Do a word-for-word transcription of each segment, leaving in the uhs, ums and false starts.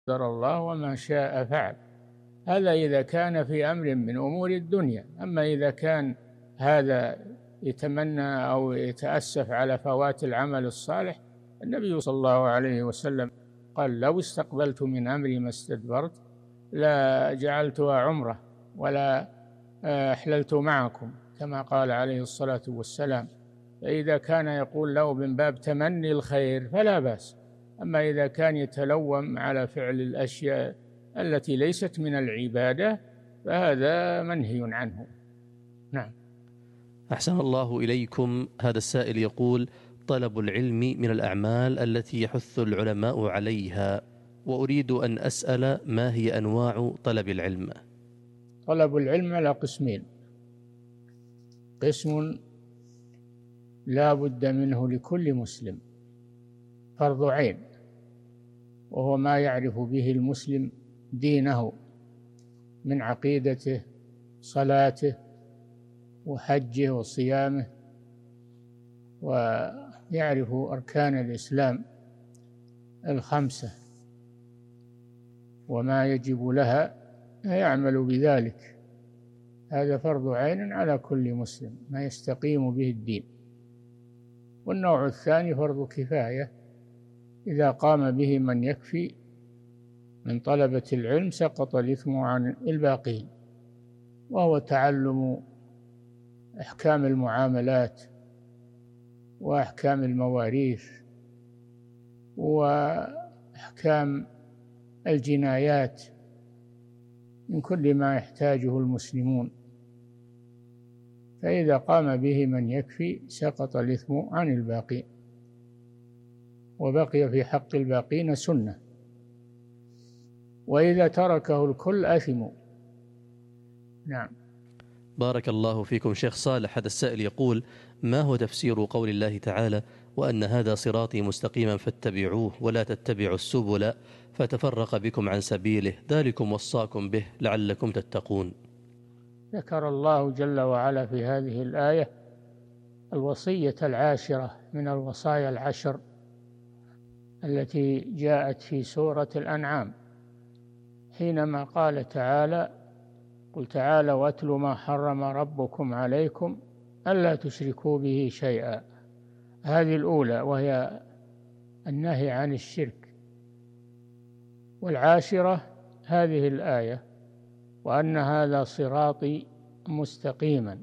قدر الله وما شاء فعل. هذا إذا كان في أمر من أمور الدنيا. أما إذا كان هذا يتمنى أو يتأسف على فوات العمل الصالح، النبي صلى الله عليه وسلم قال: لو استقبلت من أمري ما استدبرت لا جعلتها عمرة ولا أحللت معكم، كما قال عليه الصلاة والسلام. فإذا كان يقول له من باب تمني الخير فلا بأس. أما إذا كان يتلوم على فعل الأشياء التي ليست من العبادة فهذا منهي عنه. نعم. أحسن الله إليكم. هذا السائل يقول: طلب العلم من الأعمال التي يحث العلماء عليها، وأريد أن أسأل ما هي أنواع طلب العلم؟ طلب العلم على قسمين: قسم لا بد منه لكل مسلم، فرض عين، وهو ما يعرف به المسلم دينه من عقيدته، صلاته وحجه وصيامه، ويعرف أركان الإسلام الخمسة وما يجب لها، يعمل بذلك. هذا فرض عين على كل مسلم، ما يستقيم به الدين. والنوع الثاني فرض كفاية، إذا قام به من يكفي من طلبة العلم سقط الإثم عن الباقين، وهو تعلم أحكام المعاملات وأحكام المواريث وأحكام الجنايات من كل ما يحتاجه المسلمون. فإذا قام به من يكفي سقط الإثم عن الباقين، وبقي في حق الباقين سنة، وإذا تركه الكل أثموا. نعم. بارك الله فيكم شيخ صالح. هذا السائل يقول: ما هو تفسير قول الله تعالى: وأن هذا صراطي مستقيما فاتبعوه ولا تتبعوا السبل فتفرق بكم عن سبيله ذلكم وصاكم به لعلكم تتقون؟ ذكر الله جل وعلا في هذه الآية الوصية العاشرة من الوصايا العشر التي جاءت في سورة الأنعام، حينما قال تعالى: قل تعالوا واتل ما حرم ربكم عليكم ألا تشركوا به شيئا. هذه الأولى وهي النهي عن الشرك. والعاشرة هذه الآية: وأن هذا صراطي مستقيما،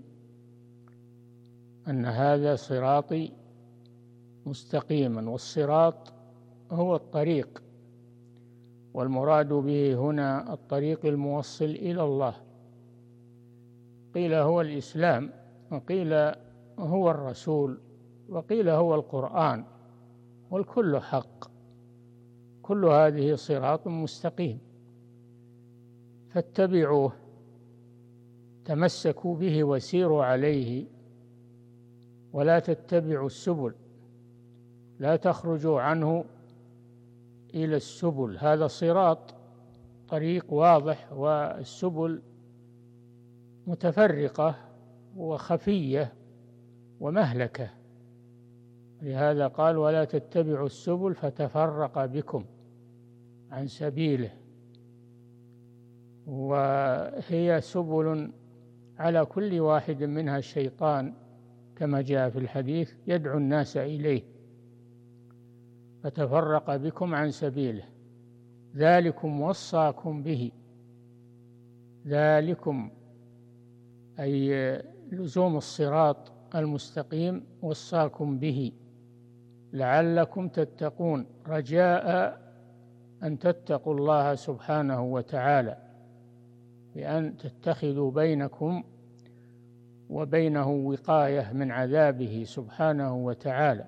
أن هذا صراطي مستقيما. والصراط هو الطريق، والمراد به هنا الطريق الموصل إلى الله. قيل هو الإسلام، وقيل هو الرسول، وقيل هو القرآن، والكل حق. كل هذه صراط مستقيم، فاتبعوه، تمسكوا به وسيروا عليه، ولا تتبعوا السبل، لا تخرجوا عنه إلى السبل. هذا صراط، طريق واضح، والسبل متفرقة وخفية ومهلكة. لهذا قال: ولا تتبعوا السبل فتفرق بكم عن سبيله. وهي سبل على كل واحد منها الشيطان، كما جاء في الحديث، يدعو الناس إليه، فتفرق بكم عن سبيله ذلكم وصاكم به. ذلكم أي لزوم الصراط المستقيم وصاكم به لعلكم تتقون، رجاء أن تتقوا الله سبحانه وتعالى، بأن تتخذوا بينكم وبينه وقاية من عذابه سبحانه وتعالى.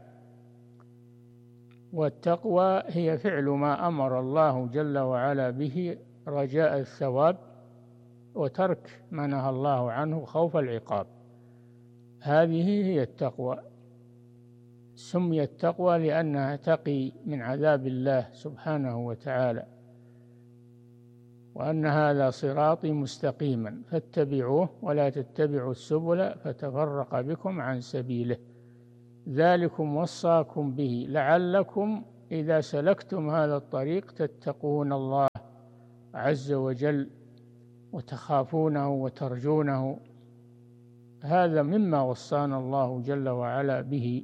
والتقوى هي فعل ما أمر الله جل وعلا به رجاء الثواب، وترك ما نهى الله عنه خوف العقاب. هذه هي التقوى. سميت تقوى لأنها تقي من عذاب الله سبحانه وتعالى. وأن هذا صراطي مستقيما فاتبعوه ولا تتبعوا السبل فتفرق بكم عن سبيله ذلكم وصاكم به لعلكم إذا سلكتم هذا الطريق تتقون الله عز وجل وتخافونه وترجونه. هذا مما وصانا الله جل وعلا به،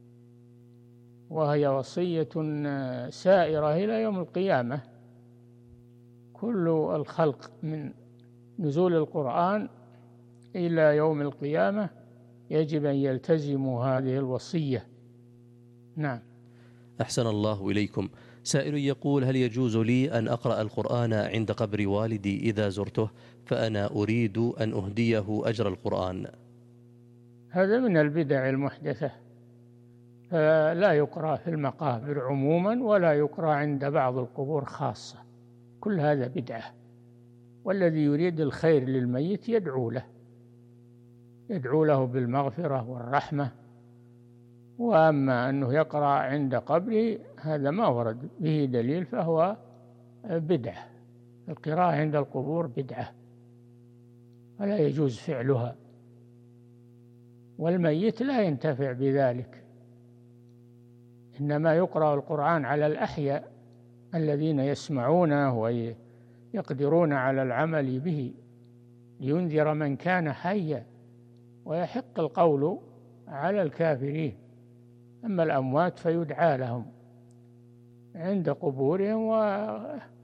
وهي وصية سائرة إلى يوم القيامة. كل الخلق من نزول القرآن إلى يوم القيامة يجب أن يلتزموا هذه الوصية. نعم. أحسن الله إليكم. سائل يقول: هل يجوز لي أن أقرأ القرآن عند قبر والدي إذا زرته، فأنا أريد أن أهديه أجر القرآن؟ هذا من البدع المحدثة، فلا يقرأ في المقابر عموما ولا يقرأ عند بعض القبور خاصة، كل هذا بدعة. والذي يريد الخير للميت يدعو له يدعو له بالمغفرة والرحمة. وأما أنه يقرأ عند قبره هذا ما ورد به دليل، فهو بدعة. القراءة عند القبور بدعة ولا يجوز فعلها، والميت لا ينتفع بذلك. إنما يقرأ القرآن على الأحياء الذين يسمعونه ويقدرون على العمل به، لينذر من كان حيا ويحق القول على الكافرين. أما الأموات فيدعى لهم عند قبورهم و...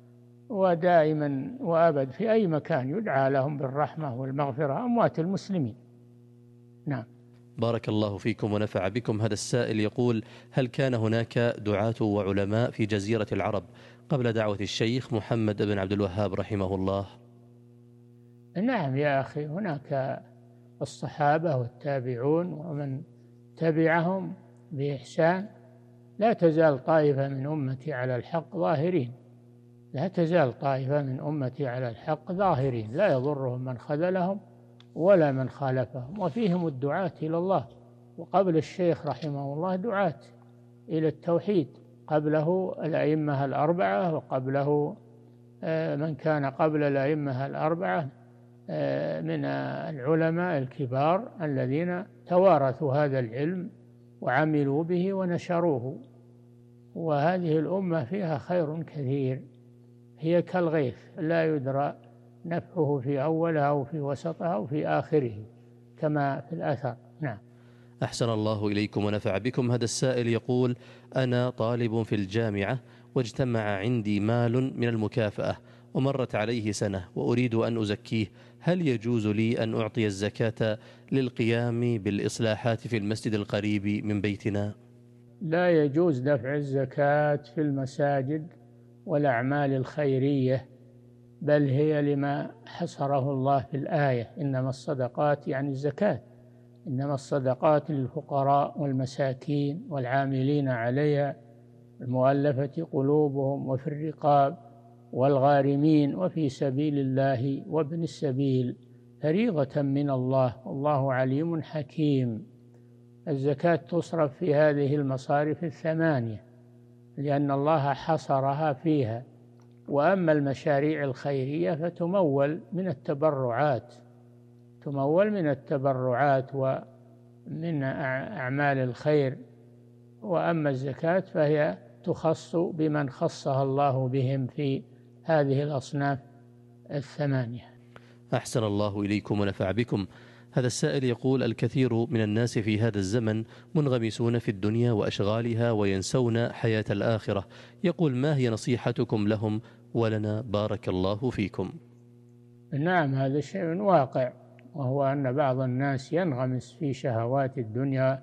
ودائما وأبد في أي مكان يدعى لهم بالرحمة والمغفرة، أموات المسلمين. نعم. بارك الله فيكم ونفع بكم. هذا السائل يقول: هل كان هناك دعاة وعلماء في جزيرة العرب قبل دعوة الشيخ محمد بن عبد الوهاب رحمه الله؟ نعم يا أخي، هناك الصحابة والتابعون ومن تبعهم بإحسان. لا تزال طائفة من أمتي على الحق ظاهرين لا تزال طائفة من أمتي على الحق ظاهرين لا يضرهم من خذلهم ولا من خالفهم، وفيهم الدعاة إلى الله. وقبل الشيخ رحمه الله دعاة إلى التوحيد، قبله الأئمة الأربعة، وقبله من كان قبل الأئمة الأربعة من العلماء الكبار الذين توارثوا هذا العلم وعملوا به ونشروه. وهذه الأمة فيها خير كثير، هي كالغيث لا يدرى نفعه في أولها أو في وسطها أو في آخره كما في الأثر. نعم. أحسن الله إليكم ونفع بكم. هذا السائل يقول: أنا طالب في الجامعة واجتمع عندي مال من المكافأة ومرت عليه سنة وأريد أن أزكيه، هل يجوز لي أن أعطي الزكاة للقيام بالإصلاحات في المسجد القريب من بيتنا؟ لا يجوز دفع الزكاة في المساجد والأعمال الخيرية، بل هي لما حصره الله في الآية: إنما الصدقات، يعني الزكاة، إنما الصدقات للفقراء والمساكين والعاملين عليها المؤلفة قلوبهم وفي الرقاب والغارمين وفي سبيل الله وابن السبيل فريضة من الله والله عليم حكيم. الزكاة تصرف في هذه المصارف الثمانية لأن الله حصرها فيها. وأما المشاريع الخيرية فتمول من التبرعات تمول من التبرعات ومن أعمال الخير. وأما الزكاة فهي تخص بمن خصها الله بهم في هذه الأصناف الثمانية. أحسن الله إليكم ونفع بكم. هذا السائل يقول: الكثير من الناس في هذا الزمن منغمسون في الدنيا وأشغالها وينسون حياة الآخرة، يقول: ما هي نصيحتكم لهم ولنا بارك الله فيكم؟ نعم، هذا شيء واقع، وهو أن بعض الناس ينغمس في شهوات الدنيا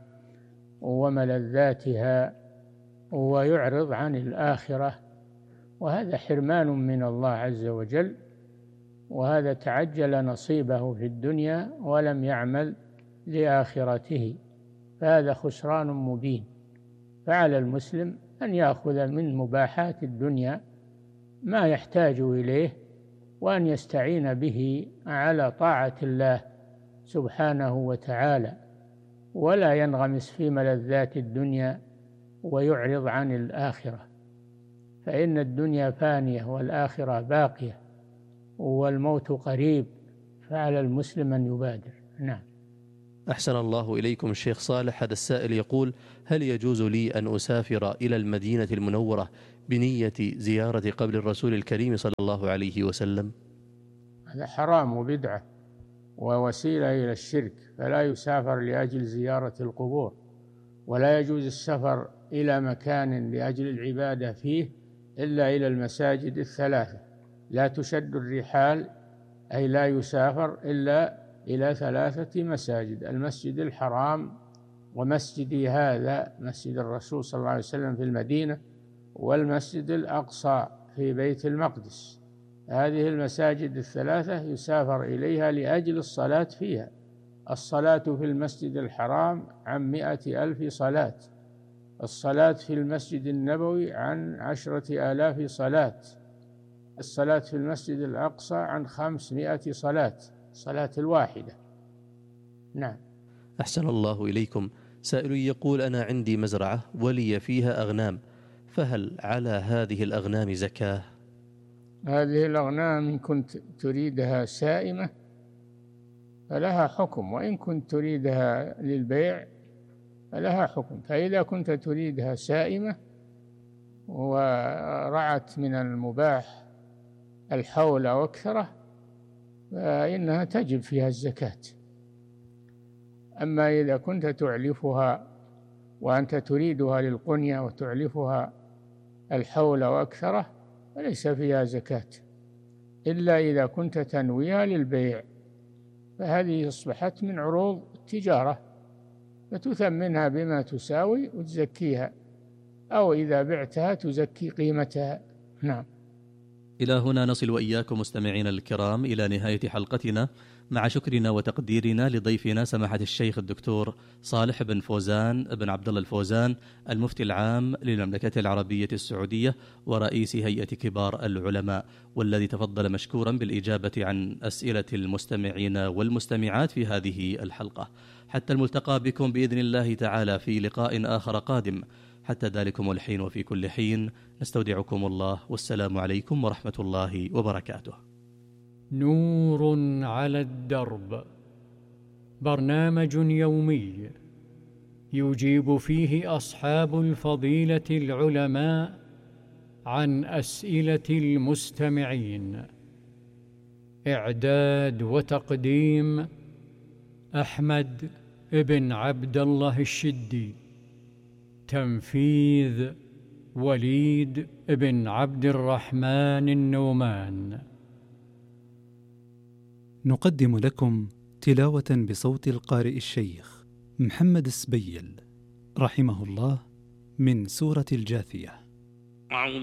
وملذاتها ويعرض عن الآخرة، وهذا حرمان من الله عز وجل، وهذا تعجل نصيبه في الدنيا ولم يعمل لآخرته، فهذا خسران مبين. فعلى المسلم أن يأخذ من مباحات الدنيا ما يحتاج إليه وأن يستعين به على طاعة الله سبحانه وتعالى، ولا ينغمس في ملذات الدنيا ويعرض عن الآخرة، فإن الدنيا فانية والآخرة باقية والموت قريب، فعلى المسلم أن يبادر. نعم. أحسن الله إليكم الشيخ صالح. هذا السائل يقول: هل يجوز لي أن أسافر إلى المدينة المنورة بنية زيارة قبر الرسول الكريم صلى الله عليه وسلم؟ هذا حرام وبدعة ووسيلة إلى الشرك، فلا يسافر لأجل زيارة القبور، ولا يجوز السفر إلى مكان لأجل العبادة فيه إلا إلى المساجد الثلاثة. لا تشد الرحال، أي لا يسافر إلا إلى ثلاثة مساجد: المسجد الحرام، ومسجدي هذا مسجد الرسول صلى الله عليه وسلم في المدينة، والمسجد الأقصى في بيت المقدس. هذه المساجد الثلاثة يسافر إليها لأجل الصلاة فيها. الصلاة في المسجد الحرام عن مائة ألف صلاة، الصلاة في المسجد النبوي عن عشرة آلاف صلاة، الصلاة في المسجد الأقصى عن خمسمائة صلاة، صلاة الواحدة. نعم. أحسن الله إليكم. سائل يقول: أنا عندي مزرعة ولي فيها أغنام، فهل على هذه الأغنام زكاة؟ هذه الأغنام إن كنت تريدها سائمة فلها حكم، وإن كنت تريدها للبيع فلها حكم. فإذا كنت تريدها سائمة ورعت من المباح الحول وأكثره فإنها تجب فيها الزكاة. أما إذا كنت تعلفها وأنت تريدها للقنية وتعلفها الحول وأكثره فليس فيها زكاة، إلا إذا كنت تنويها للبيع، فهذه أصبحت من عروض التجارة فتثمنها بما تساوي وتزكيها، أو إذا بعتها تزكي قيمتها. نعم. إلى هنا نصل وإياكم مستمعين الكرام إلى نهاية حلقتنا، مع شكرنا وتقديرنا لضيفنا سماحة الشيخ الدكتور صالح بن فوزان بن عبد الله الفوزان، المفتي العام للمملكة العربية السعودية ورئيس هيئة كبار العلماء، والذي تفضل مشكورا بالإجابة عن أسئلة المستمعين والمستمعات في هذه الحلقة. حتى الملتقى بكم بإذن الله تعالى في لقاء آخر قادم. حتى ذلكم الحين وفي كل حين نستودعكم الله، والسلام عليكم ورحمة الله وبركاته. نور على الدرب، برنامج يومي يجيب فيه أصحاب الفضيلة العلماء عن أسئلة المستمعين. إعداد وتقديم أحمد بن عبد الله الشدي. تنفيذ وليد بن عبد الرحمن النومان. نقدم لكم تلاوة بصوت القارئ الشيخ محمد السبيل رحمه الله من سورة الجاثية. أعوذ